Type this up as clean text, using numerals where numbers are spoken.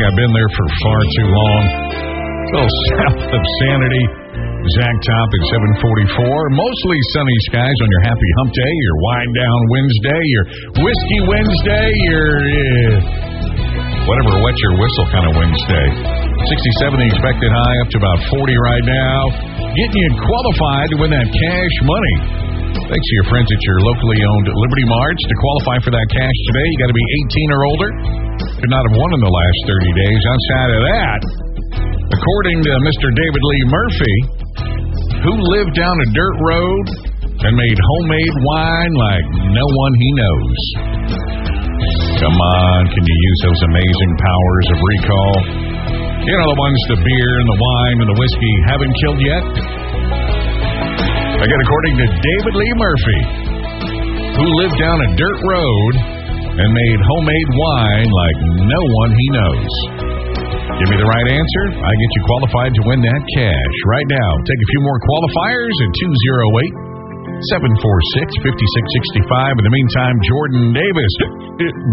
I've been there for far too long. A little south of Sanity. Zach Top at 7:44. Mostly sunny skies on your happy hump day, your wind down Wednesday, your whiskey Wednesday, your whatever wet your whistle kind of Wednesday. 67 the expected high, up to about 40 right now. Getting you qualified to win that cash money. Thanks to your friends at your locally owned Liberty Marts. To qualify for that cash today, you got to be 18 or older. Could not have won in the last 30 days. Outside of that, according to Mr. David Lee Murphy, who lived down a dirt road and made homemade wine like no one he knows. Come on, can you use those amazing powers of recall? You know, the ones the beer and the wine and the whiskey haven't killed yet? Again, according to David Lee Murphy, who lived down a dirt road and made homemade wine like no one he knows. Give me the right answer, I get you qualified to win that cash. Right now, take a few more qualifiers at 208-746-5665. In the meantime, Jordan Davis